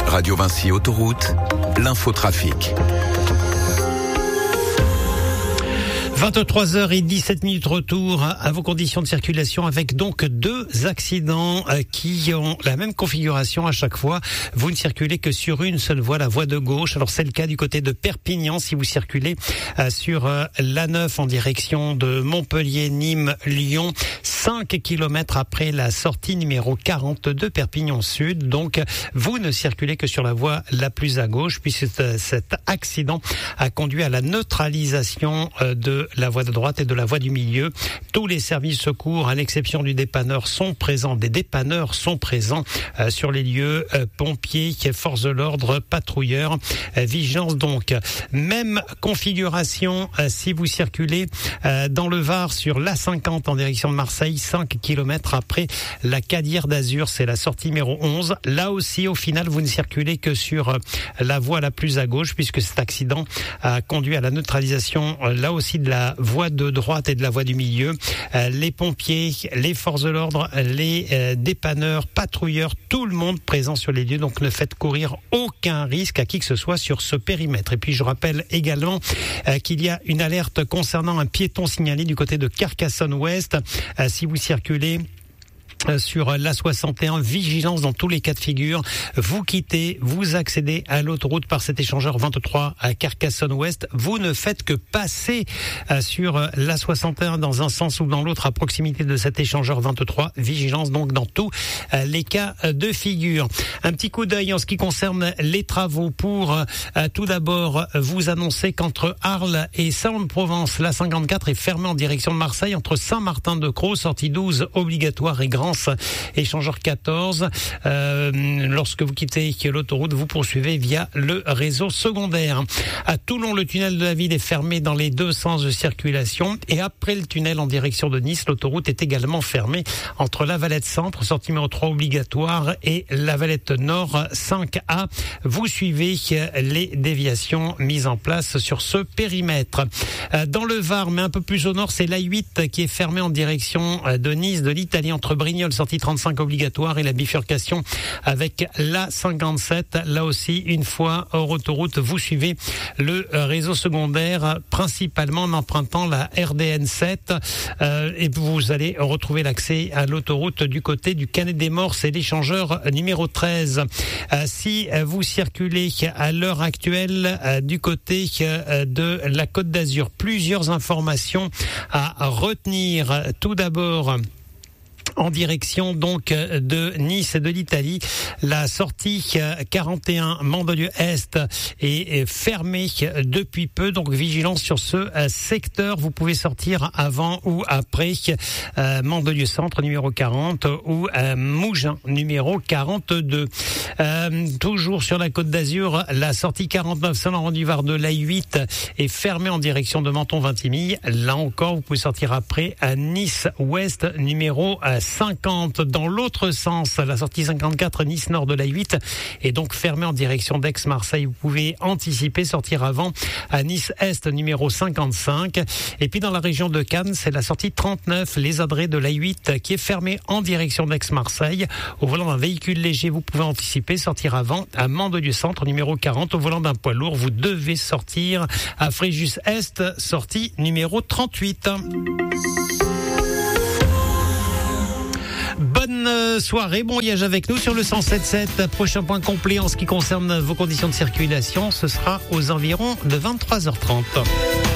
Radio Vinci Autoroute, l'infotrafic. 23h17 retour à vos conditions de circulation avec donc deux accidents qui ont la même configuration à chaque fois. Vous ne circulez que sur une seule voie, la voie de gauche. Alors c'est le cas du côté de Perpignan si vous circulez sur l'A9 en direction de Montpellier, Nîmes, Lyon. 5 km après la sortie numéro 42 Perpignan Sud. Donc vous ne circulez que sur la voie la plus à gauche puisque cet accident a conduit à la neutralisation de la voie de droite et de la voie du milieu. Tous les services secours, à l'exception du dépanneur, sont présents. Des dépanneurs sont présents sur les lieux. Pompiers, forces de l'ordre, patrouilleurs, vigilance donc. Même configuration si vous circulez dans le Var sur l'A50 en direction de Marseille, 5 km après la Cadière d'Azur, c'est la sortie numéro 11. Là aussi, au final, vous ne circulez que sur la voie la plus à gauche puisque cet accident a conduit à la neutralisation là aussi de la voie de droite et de la voie du milieu. Les pompiers, les forces de l'ordre, les dépanneurs, patrouilleurs, tout le monde présent sur les lieux. Donc ne faites courir aucun risque à qui que ce soit sur ce périmètre. Et puis je rappelle également qu'il y a une alerte concernant un piéton signalé du côté de Carcassonne-Ouest. Si vous circulez sur l'A61, vigilance dans tous les cas de figure. Vous quittez, vous accédez à l'autoroute par cet échangeur 23 à Carcassonne-Ouest. Vous ne faites que passer sur l'A61 dans un sens ou dans l'autre à proximité de cet échangeur 23. Vigilance donc dans tous les cas de figure. Un petit coup d'œil en ce qui concerne les travaux pour tout d'abord vous annoncer qu'entre Arles et Saint-Laurent-de-Provence, l'A54 est fermée en direction de Marseille entre Saint-Martin-de-Crau, sortie 12 obligatoire et Grance, échangeur 14. Lorsque vous quittez l'autoroute, vous poursuivez via le réseau secondaire. À Toulon, le tunnel de la ville est fermé dans les deux sens de circulation et après le tunnel en direction de Nice, l'autoroute est également fermée entre la Valette Centre, sortie numéro 3 obligatoire, et la Valette Nord 5A. Vous suivez les déviations mises en place sur ce périmètre. Dans le Var, mais un peu plus au nord, c'est l'A8 qui est fermée en direction de Nice, de l'Italie, entre Brignoles, sortie 35 obligatoire, et la bifurcation avec l'A57. Là aussi, une fois hors autoroute, vous suivez le réseau secondaire, principalement en empruntant la RDN 7, et vous allez retrouver l'accès à l'autoroute du côté du Canet des Morts, c'est l'échangeur numéro 13. Si vous circulez à l'heure actuelle du côté de la Côte d'Azur, plusieurs informations à retenir. Tout d'abord, en direction donc de Nice et de l'Italie, la sortie 41 Mandelieu-Est est fermée depuis peu, donc vigilance sur ce secteur. Vous pouvez sortir avant ou après Mandelieu-Centre numéro 40 ou Mougins numéro 42. Toujours sur la Côte d'Azur, la sortie 49 Saint-Laurent-du-Var de l'A8 est fermée en direction de Menton-Vintimille. Là encore, vous pouvez sortir après à Nice-Ouest numéro 50. Dans l'autre sens, la sortie 54 Nice Nord de la 8 est donc fermée en direction d'Aix-Marseille. Vous pouvez anticiper, sortir avant à Nice Est numéro 55. Et puis dans la région de Cannes, c'est la sortie 39 Les Adrets de la 8 qui est fermée en direction d'Aix-Marseille. Au volant d'un véhicule léger, vous pouvez anticiper, sortir avant à Mandelieu Centre numéro 40. Au volant d'un poids lourd, vous devez sortir à Fréjus Est, sortie numéro 38. Bonne soirée, bon voyage avec nous sur le 107.7. Prochain point complet en ce qui concerne vos conditions de circulation, ce sera aux environs de 23h30.